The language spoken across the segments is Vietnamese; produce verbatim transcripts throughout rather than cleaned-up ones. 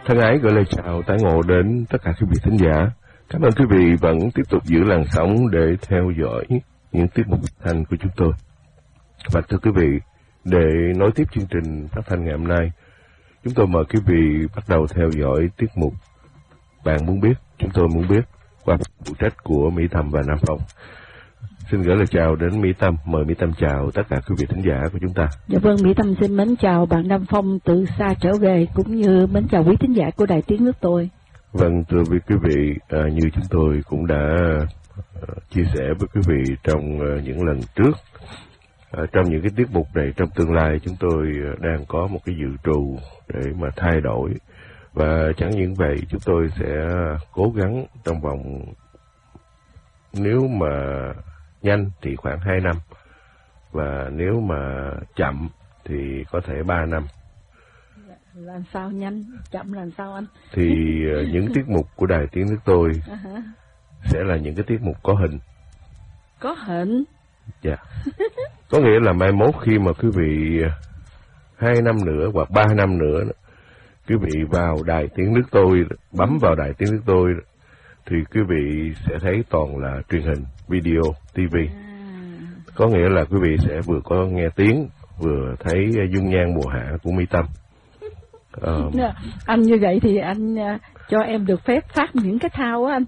Thân ái gửi lời chào tái ngộ đến tất cả quý vị thính giả. Cảm ơn quý vị vẫn tiếp tục giữ làn sóng để theo dõi những tiết mục phát thanh của chúng tôi. Và thưa quý vị, để nối tiếp chương trình phát thanh ngày hôm nay, chúng tôi mời quý vị bắt đầu theo dõi tiết mục Bạn Muốn Biết, Chúng Tôi Muốn Biết qua phụ trách của Mỹ Tâm và Nam Phong. Xin gửi lời chào đến Mỹ Tâm, mời Mỹ Tâm chào tất cả quý vị thính giả của chúng ta. Dạ vâng, Mỹ Tâm xin mến chào bạn Nam Phong từ xa trở về, cũng như mến chào quý thính giả của Đài Tiếng Nước Tôi. Vâng, thưa quý vị, à, như chúng tôi cũng đã à, chia sẻ với quý vị trong à, những lần trước, à, trong những cái tiết mục này trong tương lai chúng tôi đang có một cái dự trù để mà thay đổi. Và chẳng những vậy, chúng tôi sẽ cố gắng trong vòng, nếu mà nhanh thì khoảng hai năm, và nếu mà chậm thì có thể ba năm. Làm sao nhanh, chậm làm sao anh? Thì uh, những tiết mục của Đài Tiếng Nước Tôi uh-huh. sẽ là những cái tiết mục có hình. Có hình? Dạ. Có nghĩa là mai mốt khi mà quý vị hai năm nữa hoặc ba năm nữa, quý vị vào Đài Tiếng Nước Tôi, bấm vào Đài Tiếng Nước Tôi, thì quý vị sẽ thấy toàn là truyền hình, video, ti vi. À. Có nghĩa là quý vị sẽ vừa có nghe tiếng, vừa thấy dung nhan mùa hạ của Mỹ Tâm. Um... Anh như vậy thì anh uh, cho em được phép phát những cái thao á anh.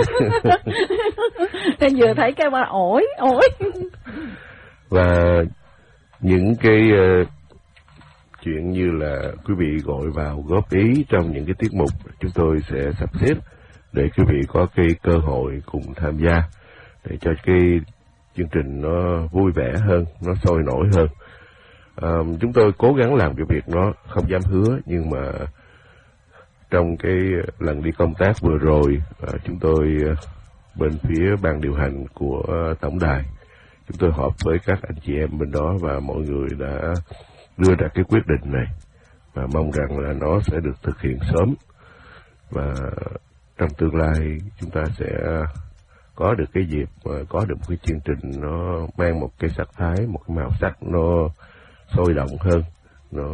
Em vừa thấy cái mà ổi, ổi. Và những cái uh, chuyện như là quý vị gọi vào góp ý trong những cái tiết mục, chúng tôi sẽ sắp xếp để quý vị có cái cơ hội cùng tham gia, để cho cái chương trình nó vui vẻ hơn, nó sôi nổi hơn. À, chúng tôi cố gắng làm cái việc nó không dám hứa, nhưng mà trong cái lần đi công tác vừa rồi, à, chúng tôi bên phía ban điều hành của tổng đài, chúng tôi họp với các anh chị em bên đó và mọi người đã đưa ra cái quyết định này, và mong rằng là nó sẽ được thực hiện sớm, và trong tương lai chúng ta sẽ có được cái dịp mà có được một cái chương trình nó mang một cái sắc thái, một cái màu sắc nó sôi động hơn, nó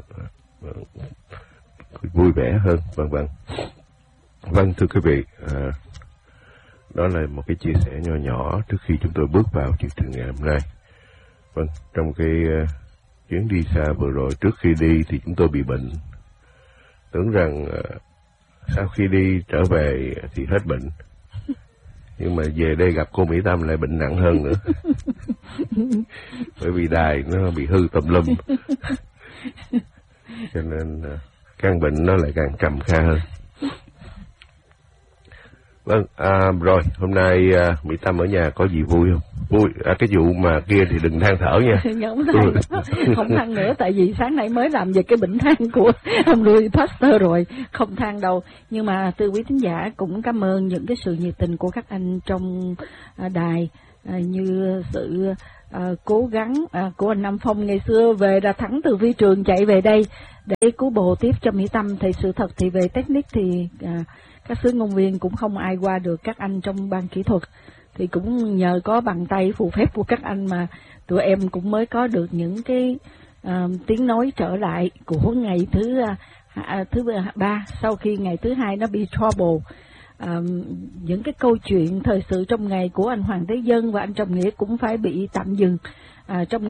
vui vẻ hơn, vân vân. Vâng, thưa quý vị, à, đó là một cái chia sẻ nhỏ nhỏ trước khi chúng tôi bước vào chương trình ngày hôm nay. Vâng, trong cái uh, chuyến đi xa vừa rồi, trước khi đi thì chúng tôi bị bệnh. Tưởng rằng uh, sau khi đi trở về thì hết bệnh, nhưng mà về đây gặp cô Mỹ Tâm lại bệnh nặng hơn nữa. Bởi vì đài nó bị hư tùm lum, cho nên uh, căn bệnh nó lại càng trầm kha hơn. Vâng, à, rồi hôm nay à, Mỹ Tâm ở nhà có gì vui không? Vui, à, cái vụ mà kia thì đừng than thở nha. Không than, không than nữa, tại vì sáng nay mới làm về cái bệnh than của ông Louis Pasteur rồi, không than đâu. Nhưng mà từ quý thính giả cũng cảm ơn những cái sự nhiệt tình của các anh trong à, đài, à, như sự à, cố gắng à, của anh Nam Phong ngày xưa về là thẳng từ phi trường chạy về đây để cứu bồ tiếp cho Mỹ Tâm. Thì sự thật thì về technique thì à, các sứ ngôn viên cũng không ai qua được các anh trong ban kỹ thuật, thì cũng nhờ có bàn tay phù phép của các anh mà tụi em cũng mới có được những cái uh, tiếng nói trở lại của ngày thứ uh, thứ ba, sau khi ngày thứ hai nó bị trouble. Uh, những cái câu chuyện thời sự trong ngày của anh Hoàng Thế Dân và anh Trọng Nghĩa cũng phải bị tạm dừng uh, trong